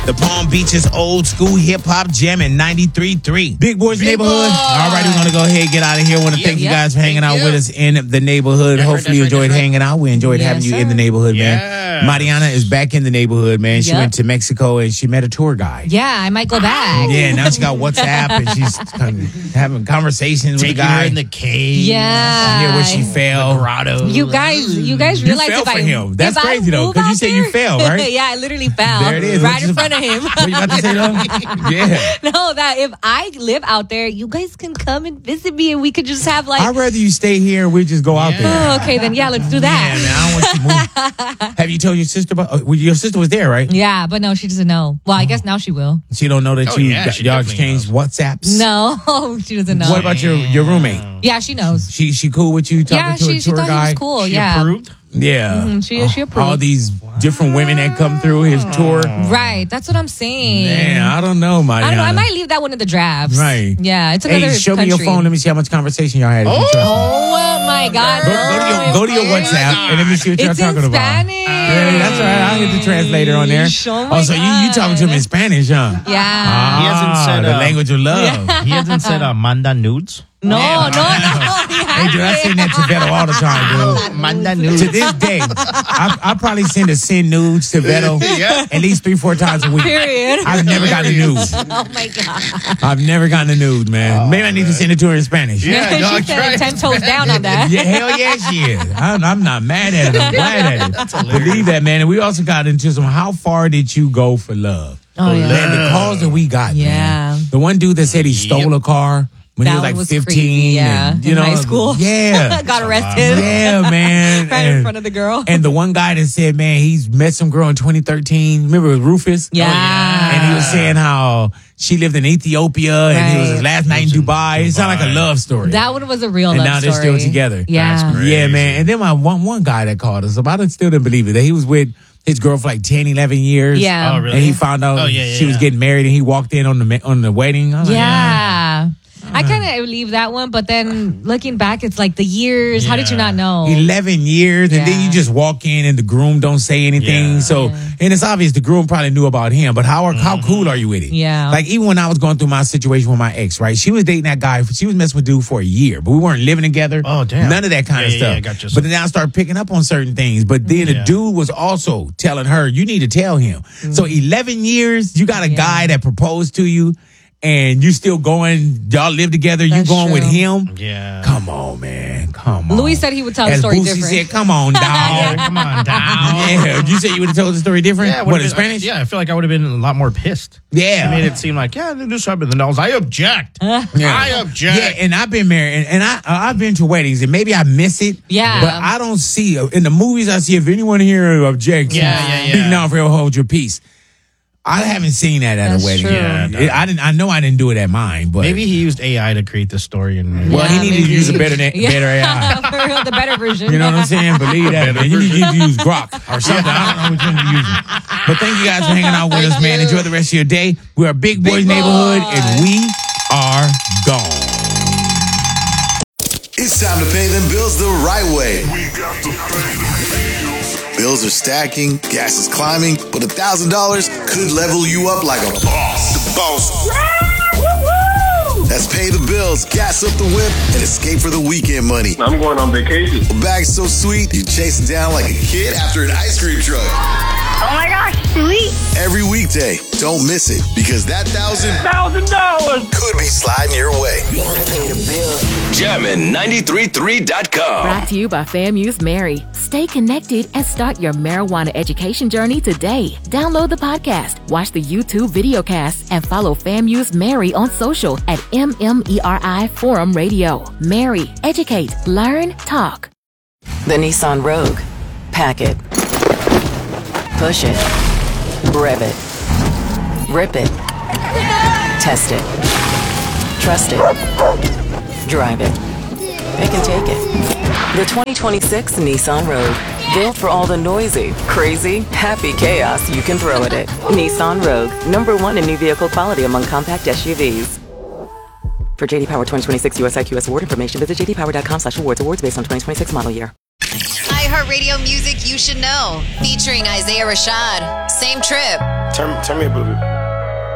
The Palm Beaches old school hip hop jam in 93.3. Big Boys Neighborhood. All right, we're going to go ahead and get out of here. I want to thank you guys for hanging out with us in the neighborhood. Hopefully you enjoyed hanging out. We enjoyed having you in the neighborhood, man. Mariana is back in the neighborhood, man. She went to Mexico and she met a tour guide. Yeah, I might go back. Yeah, now she got WhatsApp and she's kind of having conversations with the guy. Her in the cave. Yeah. Where she fell. The grotto. You guys realize fell if for him. That's if crazy, though, because you said you fell, right? Yeah, I literally fell. There it is. Right in front of him. What you about to say, though? Yeah. No, that if I live out there, you guys can come and visit me and we could just have like... I'd rather you stay here and we just go out there. Oh, okay, then let's do that. Yeah, man, I don't want you to move. Have you told your sister about... your sister was there, right? Yeah, but no, she doesn't know. Well, I guess now she will. She don't know that y'all exchanged WhatsApps? No, she doesn't know. What about your roommate? Yeah, she knows. She cool with you talking to a she tour thought guide? he was cool. She yeah. approved? Yeah. Mm-hmm. She approved. All these different women that come through his tour. Right, that's what I'm saying. Man, I don't know, Mariana. I don't know. I might leave that one in the drafts. Right. Yeah, it's another show country. me your phone. Let me see how much conversation y'all had. Oh my God. Go to your WhatsApp and let me see what y'all talking about. Spanish. Yeah, that's right. I'll hit the translator on there. Oh, so you talking to him in Spanish, huh? Yeah. He hasn't said the language of love. He hasn't said manda nudes. No. Hey, dude, I send that to Beto all the time, dude. Manda nudes. To this day, I probably send nudes to Beto at least 3-4 times a week. Period. I've never gotten a nude. Oh my God. I've never gotten a nude, man. Maybe I need to send it to her in Spanish. Yeah, she said 10 toes down on that. Yeah, hell yeah, she is. I'm not mad at it. I'm glad at it. That's believe that, man. And we also got into some. How far did you go for love? Oh yeah. Man, the calls that we got. Yeah. Man. The one dude that said he stole a car. When that he was like was 15, crazy, yeah, and, you in know, high school. Yeah. Got arrested. Yeah, man. Right in front of the girl. And the one guy that said, man, he's met some girl in 2013. Remember it was Rufus? Yeah. And he was saying how she lived in Ethiopia and it was his last night in Dubai. It sounded like a love story. That one was a real and love now story. they're still together. Yeah. Yeah, man. And then my one guy that called us, I still didn't believe it, that he was with his girl for like 10, 11 years. Yeah. Oh, really? And he found out she was getting married and he walked in on the wedding. I was like, Yeah. I kind of believe that one, but then looking back, it's like the years. How did you not know? 11 years, and then you just walk in and the groom don't say anything. Yeah. So, and it's obvious the groom probably knew about him, but how cool are you with it? Yeah. Like even when I was going through my situation with my ex, right? She was dating that guy. She was messing with dude for a year, but we weren't living together. Oh, damn. None of that kind of stuff. Yeah, gotcha. But then I started picking up on certain things. But then the dude was also telling her, you need to tell him. So 11 years, you got a guy that proposed to you. And you still going, y'all live together, you going with him? Yeah. Come on, man. Come on. Louis said he would tell the As story Boosie different. said, come on, dog. Come on, dog. Yeah, you said you would have told the story different? Yeah, What, in Spanish? Yeah, I feel like I would have been a lot more pissed. Yeah. I made it seem like, this happened. And I was, I object. Yeah. I object. Yeah, and I've been married, and I've been to weddings, and maybe I miss it. Yeah. But I don't see, in the movies I see, if anyone here objects, Yeah. be now forever hold your peace. I haven't seen that at That's a wedding. true. Yeah, no. I know I didn't do it at mine, but Maybe he used AI to create the story. And well, he needed to maybe. use a better AI. For real, the better version. You know what I'm saying? Believe that, man. You need to use Grok or something. I don't know which one you're using. But thank you guys for hanging out with us, man. Enjoy the rest of your day. We are Big Boys Neighborhood, and we are gone. It's time to pay them bills the right way. We got to pay the bills. Bills are stacking, gas is climbing, but $1,000 could level you up like a boss. The boss. That's pay the bills, gas up the whip, and escape for the weekend money. I'm going on vacation. A bag so sweet, you chase it down like a kid after an ice cream truck. Oh my gosh, sweet. Every weekday, don't miss it, because that $1,000 could be sliding your way. Jammin'933.com. Brought to you by FAMU's Mary. Stay connected and start your marijuana education journey today. Download the podcast, watch the YouTube videocasts, and follow FAMU's Mary on social at MMERI Forum Radio. Mary, educate, learn, talk. The Nissan Rogue. Pack it. Push it. Rev it. Rip it. Test it. Trust it. Drive it. Pick and take it. The 2026 Nissan Rogue. Built for all the noisy, crazy, happy chaos you can throw at it. Nissan Rogue. #1 in new vehicle quality among compact SUVs. For JD Power 2026 US IQS award information, visit jdpower.com/awards. Awards based on 2026 model year. iHeartRadio music you should know. Featuring Isaiah Rashad. Same Trip. Turn me up a little bit.